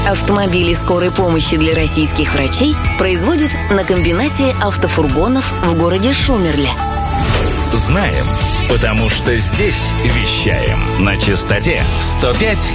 Автомобили скорой помощи для российских врачей производят на комбинате автофургонов в городе Шумерле. Знаем, потому что здесь вещаем на частоте 105